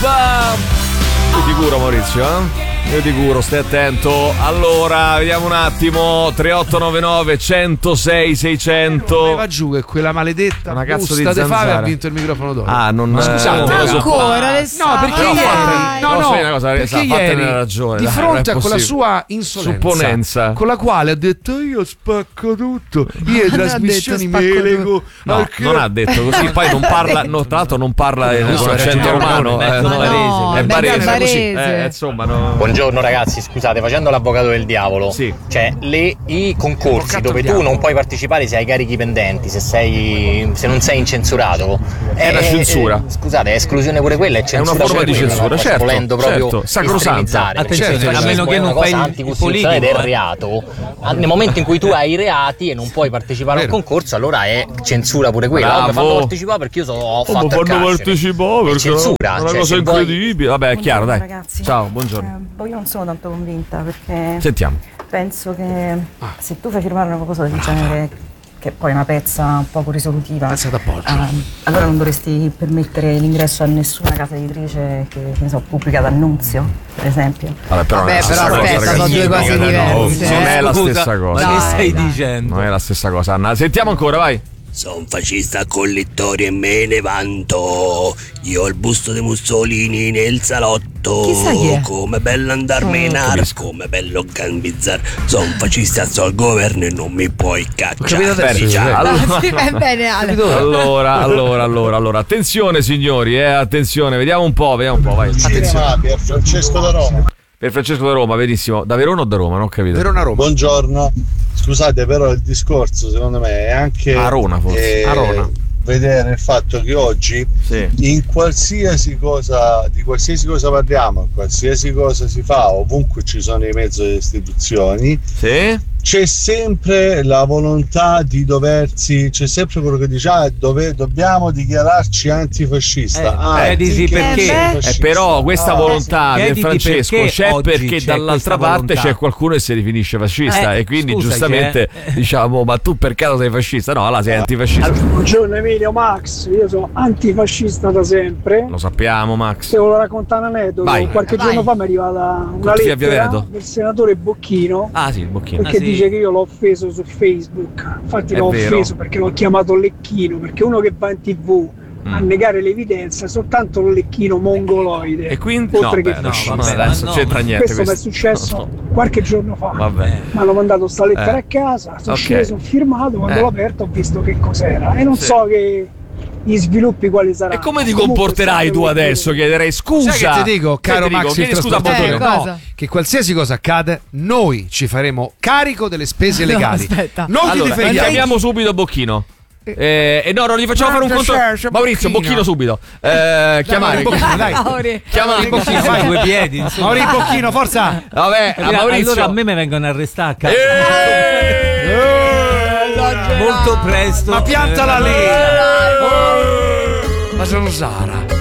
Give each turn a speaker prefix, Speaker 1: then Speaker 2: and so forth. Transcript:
Speaker 1: Io ti curo, Maurizio, Io ti curo, stai attento. Allora, vediamo un attimo. 3899 106 600.
Speaker 2: Va giù che quella maledetta
Speaker 1: una cazzo di
Speaker 2: busta de fave
Speaker 1: zanzara.
Speaker 2: ha vinto il microfono d'oro.
Speaker 1: Ah, non
Speaker 2: scusate,
Speaker 3: ancora
Speaker 2: no, perché ieri
Speaker 1: una ragione,
Speaker 2: di
Speaker 1: dai,
Speaker 2: fronte a quella
Speaker 1: possibile.
Speaker 2: sua insolenza,
Speaker 1: supponenza,
Speaker 2: con la quale ha detto io spacco tutto, io
Speaker 3: Non
Speaker 2: trasmissioni
Speaker 3: ha detto
Speaker 2: me lego.
Speaker 1: no, non ha detto così. Poi non parla, no, tra l'altro non parla con accento romano, è barese, insomma, no.
Speaker 4: Buongiorno ragazzi, scusate, facendo l'avvocato del diavolo,
Speaker 1: sì.
Speaker 4: Cioè i concorsi dove tu non puoi partecipare se hai carichi pendenti, se non sei incensurato,
Speaker 1: è una censura.
Speaker 4: Scusate, è esclusione pure quella, è censura.
Speaker 1: È una forma di censura, certo,
Speaker 4: volendo proprio
Speaker 1: certo, sacrosanta.
Speaker 4: Attenzione,
Speaker 5: a meno che non fai il politico
Speaker 4: del reato. Nel momento in cui tu hai i reati e non puoi partecipare al concorso, allora è censura pure quella. Mi fanno partecipare perché io ho fatto il carcere.
Speaker 1: Partecipare perché
Speaker 4: censura,
Speaker 1: è una cosa incredibile. Vabbè, è chiaro, dai.
Speaker 6: Ragazzi.
Speaker 1: Ciao, buongiorno.
Speaker 6: Io non sono tanto convinta perché
Speaker 1: Sentiamo.
Speaker 6: penso che se tu fai firmare una cosa del genere, che poi è una pezza poco risolutiva, allora non dovresti permettere l'ingresso a nessuna casa editrice che ne so, pubblica d'annunzio, per esempio.
Speaker 1: Vabbè, però
Speaker 3: aspetta, sono due cose diverse.
Speaker 1: Non è la stessa cosa.
Speaker 5: Ma che stai dicendo?
Speaker 1: Non è la stessa cosa, Anna. Sentiamo ancora, vai.
Speaker 7: Sono fascista con lettori e me ne vanto. Io ho il busto di Mussolini nel salotto.
Speaker 3: Chissà chi è.
Speaker 7: Come bello andarmenar, come bello gambizzar. Sono fascista, sto al governo e non mi puoi cacciare.
Speaker 3: Bene, Ale.
Speaker 1: Allora, attenzione signori, attenzione, vediamo un po', vai.
Speaker 8: Attenzione. Per Francesco da Roma.
Speaker 1: Per Francesco da Roma, benissimo. Da Verona o da Roma? Non ho capito.
Speaker 2: Verona-Roma.
Speaker 8: Buongiorno. Scusate, però il discorso secondo me è anche
Speaker 1: Arona, forse. Arona.
Speaker 8: Vedere il fatto che oggi in qualsiasi cosa, di qualsiasi cosa parliamo, qualsiasi cosa si fa, ovunque ci sono i mezzi e le istituzioni, c'è sempre la volontà di c'è sempre quello che dice dobbiamo dichiararci antifascista.
Speaker 5: Dici perché?
Speaker 1: Però questa volontà del Francesco c'è perché dall'altra parte c'è qualcuno che si definisce fascista e quindi giustamente diciamo ma tu per caso sei fascista? No, allora sei antifascista.
Speaker 9: Buongiorno Emilio, Max, io sono antifascista da sempre.
Speaker 1: Lo sappiamo, Max.
Speaker 9: Se volevo raccontare un aneddoto, qualche giorno fa mi è arrivata una lettera del senatore Bocchino.
Speaker 1: Ah sì, il Bocchino.
Speaker 9: Perché dice che io l'ho offeso su Facebook. Infatti l'ho offeso perché l'ho chiamato Lecchino, perché uno che va in TV a negare l'evidenza è soltanto un lecchino mongoloide.
Speaker 1: E quindi
Speaker 9: adesso
Speaker 1: c'entra niente.
Speaker 9: Questo mi è successo qualche giorno fa.
Speaker 1: Vabbè.
Speaker 9: Mi hanno mandato sta lettera a casa, sono sceso, ho firmato, quando l'ho aperto ho visto che cos'era e non so che gli sviluppi quali saranno.
Speaker 1: E come ti comporterai tu adesso? Chiederei scusa.
Speaker 2: Sai che ti dico, caro Max, il trasportatore, che qualsiasi cosa accade, noi ci faremo carico delle spese legali. Non ti differiamo.
Speaker 1: Chiamiamo subito Bocchino. Non gli facciamo fare un conto. Maurizio, Bocchino subito. Chiamare
Speaker 2: Bocchino, dai.
Speaker 1: Chiamare Bocchino,
Speaker 5: fai due piedi.
Speaker 2: Maurizio Bocchino, forza.
Speaker 1: Vabbè, Maurizio.
Speaker 5: Allora a me vengono arrestati a casa. Molto presto.
Speaker 2: Ma piantala lì. Ma sono Sara.